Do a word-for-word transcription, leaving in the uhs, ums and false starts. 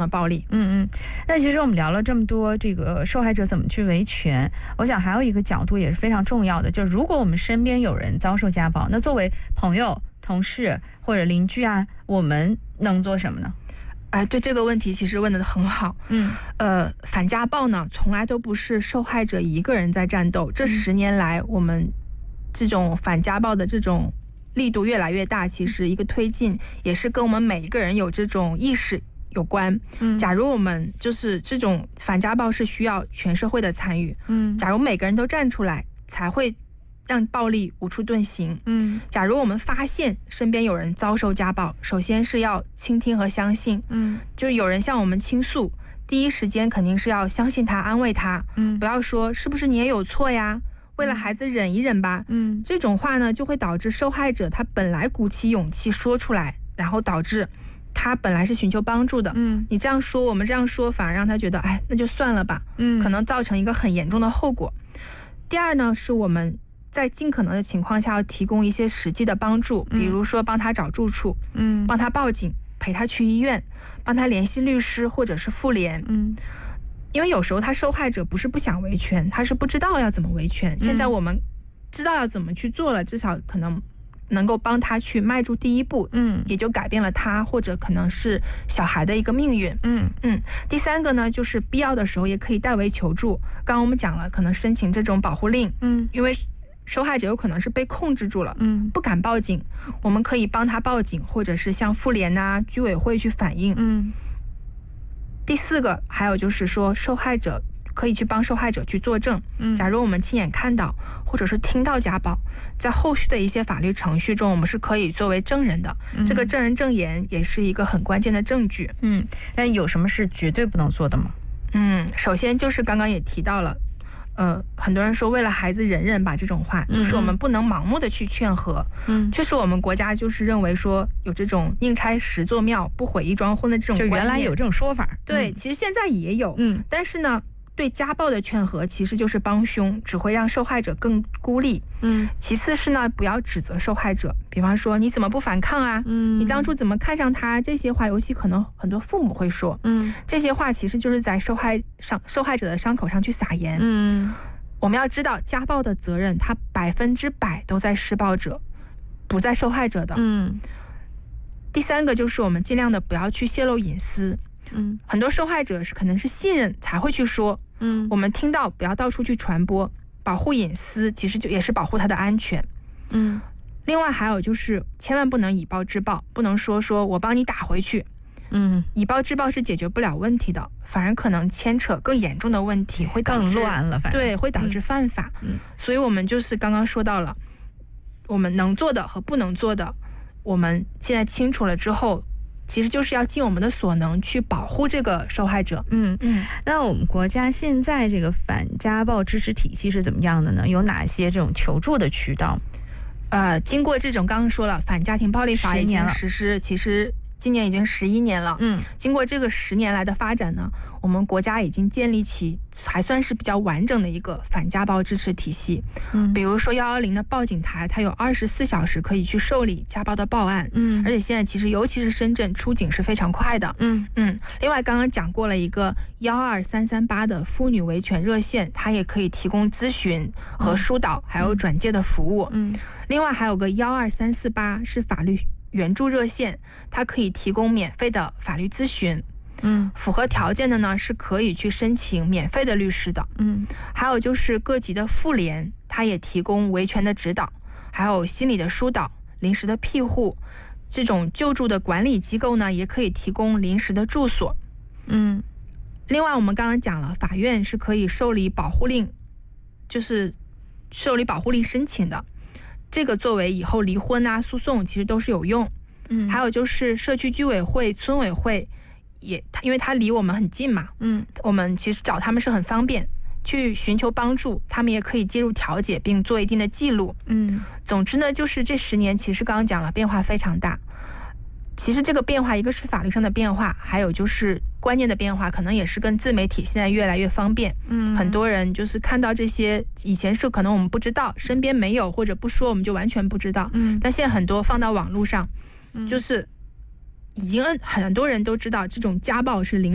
的暴力。 嗯嗯，那其实我们聊了这么多，这个受害者怎么去维权，我想还有一个角度也是非常重要的，就是如果我们身边有人遭受家暴，那作为朋友、同事或者邻居啊，我们能做什么呢？ 哎，对这个问题其实问得很好。 嗯， 呃，反家暴呢，从来都不是受害者一个人在战斗。这十年来，我们这种反家暴的这种力度越来越大，其实一个推进也是跟我们每一个人有这种意识有关。 嗯， 假如我们就是这种反家暴是需要全社会的参与。 嗯， 假如每个人都站出来，才会让暴力无处遁形。 嗯， 假如我们发现身边有人遭受家暴，首先是要倾听和相信。 嗯， 就是有人向我们倾诉，第一时间肯定是要相信他，安慰他。 嗯， 不要说是不是你也有错呀，为了孩子忍一忍吧。 嗯， 这种话呢，就会导致受害者他本来鼓起勇气说出来，然后导致他本来是寻求帮助的。 嗯， 你这样说，我们这样说，反而让他觉得，哎，那就算了吧。 嗯， 可能造成一个很严重的后果。第二呢，是我们在尽可能的情况下要提供一些实际的帮助，比如说帮他找住处， 嗯， 帮他报警，陪他去医院，帮他联系律师或者是妇联。 嗯， 因为有时候他受害者不是不想维权，他是不知道要怎么维权。现在我们知道要怎么去做了，至少可能能够帮他去迈出第一步， 嗯， 也就改变了他或者可能是小孩的一个命运。 嗯嗯，第三个呢，就是必要的时候也可以代为求助。刚刚我们讲了，可能申请这种保护令。 嗯， 因为受害者有可能是被控制住了， 嗯， 不敢报警，我们可以帮他报警，或者是向妇联啊、居委会去反映。 嗯， 第四个，还有就是说，受害者可以去帮受害者去作证。 嗯， 假如我们亲眼看到或者是听到家暴，在后续的一些法律程序中，我们是可以作为证人的。 嗯， 这个证人证言也是一个很关键的证据。 嗯，那有什么是绝对不能做的吗？ 嗯，首先就是刚刚也提到了。呃，很多人说为了孩子忍忍吧，这种话就是我们不能盲目的去劝和。 嗯， 确实我们国家就是认为说有这种宁拆十座庙不毁一桩婚的这种观念， 就原来有这种说法。 对， 嗯， 其实现在也有。 嗯， 但是呢，对家暴的劝和其实就是帮凶，只会让受害者更孤立。 嗯， 其次是呢，不要指责受害者，比方说你怎么不反抗啊？ 嗯， 你当初怎么看上他？这些话，尤其可能很多父母会说。 嗯， 这些话其实就是在受害伤受害者的伤口上去撒盐。 嗯， 我们要知道，家暴的责任，它百分之百都在施暴者，不在受害者的。 嗯， 第三个就是我们尽量的不要去泄露隐私。 嗯， 很多受害者是可能是信任才会去说。 嗯， 我们听到不要到处去传播，保护隐私，其实就也是保护他的安全。 嗯， 另外还有就是千万不能以暴制暴，不能说说我帮你打回去。 嗯， 以暴制暴是解决不了问题的，反而可能牵扯更严重的问题，会导致更乱了，反正对，会导致犯法。 嗯， 所以我们就是刚刚说到了，我们能做的和不能做的，我们现在清楚了之后，其实就是要尽我们的所能去保护这个受害者。 嗯嗯， 那我们国家现在这个反家暴支持体系是怎么样的呢？有哪些这种求助的渠道？ 呃，经过这种刚刚说了，反家庭暴力法已经实施，其实今年已经十一年了。 嗯， 经过这个十年来的发展呢，我们国家已经建立起还算是比较完整的一个反家暴支持体系。 嗯， 比如说幺幺零的报警台，它有二十四小时可以去受理家暴的报案。 嗯， 而且现在其实尤其是深圳出警是非常快的。 嗯嗯，另外刚刚讲过了一个幺二三三八的妇女维权热线，它也可以提供咨询和疏导，还有转介的服务。 嗯， 另外还有个幺二三四八是法律援助热线，它可以提供免费的法律咨询。 嗯， 符合条件的呢是可以去申请免费的律师的。 嗯， 还有就是各级的妇联，它也提供维权的指导，还有心理的疏导、临时的庇护。这种救助的管理机构呢，也可以提供临时的住所。 嗯， 另外我们刚刚讲了，法院是可以受理保护令，就是受理保护令申请的。这个作为以后离婚啊、诉讼其实都是有用。 嗯， 还有就是社区居委会、村委会也，因为它离我们很近嘛， 嗯， 我们其实找他们是很方便，去寻求帮助，他们也可以介入调解并做一定的记录。 嗯， 总之呢，就是这十年其实刚刚讲了，变化非常大。其实这个变化，一个是法律上的变化，还有就是观念的变化，可能也是跟自媒体现在越来越方便。 嗯， 很多人就是看到这些，以前是可能我们不知道，身边没有或者不说，我们就完全不知道。 嗯， 但现在很多放到网络上， 嗯， 就是已经很多人都知道这种家暴是零